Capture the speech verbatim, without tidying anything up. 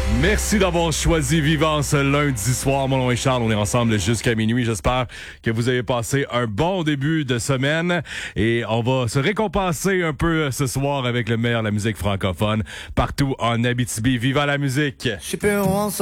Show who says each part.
Speaker 1: Merci d'avoir choisi Vivant ce lundi soir. Mon nom est Charles, on est ensemble jusqu'à minuit. J'espère que vous avez passé un bon début de semaine et on va se récompenser un peu ce soir avec le meilleur de la musique francophone partout en Abitibi. Viva la musique!